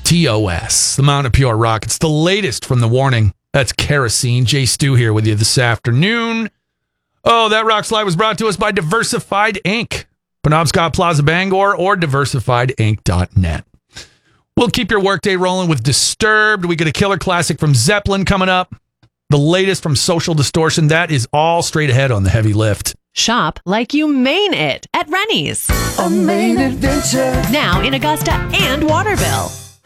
TOS, the Mountain of Pure Rock. It's the latest from the warning. That's Kerosene. Jay Stu here with you this afternoon. Oh, that rock slide was brought to us by Diversified Inc. Penobscot Plaza Bangor or diversifiedinc.net. We'll keep your workday rolling with Disturbed. We get a killer classic from Zeppelin coming up. The latest from Social Distortion. That is all straight ahead on the heavy lift. Shop like you mean it at Rennie's. A main adventure. Now in Augusta and Waterville.